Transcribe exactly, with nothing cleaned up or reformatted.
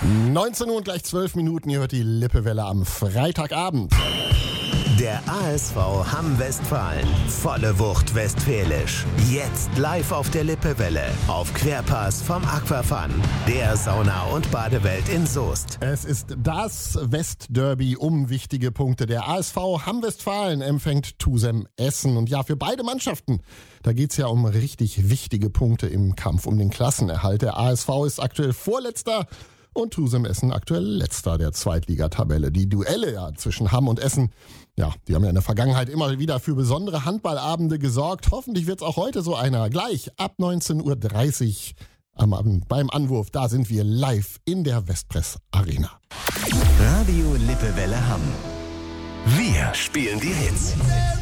neunzehn Uhr und gleich zwölf Minuten, ihr hört die Lippewelle am Freitagabend. Der A S V Hamm Westfalen. Volle Wucht westfälisch. Jetzt live auf der Lippewelle. Auf Querpass vom Aquafun. Der Sauna- und Badewelt in Soest. Es ist das Westderby um wichtige Punkte. Der A S V Hamm Westfalen empfängt Tusem Essen. Und ja, für beide Mannschaften, da geht's ja um richtig wichtige Punkte im Kampf um den Klassenerhalt. Der A S V ist aktuell Vorletzter und Tusem Essen aktuell Letzter der Zweitligatabelle. Die Duelle ja zwischen Hamm und Essen, ja, die haben ja in der Vergangenheit immer wieder für besondere Handballabende gesorgt. Hoffentlich wird's auch heute so einer. Gleich ab neunzehn Uhr dreißig am Abend beim Anwurf. Da sind wir live in der Westpress Arena. Radio Lippewelle Hamm. Wir spielen die Hits.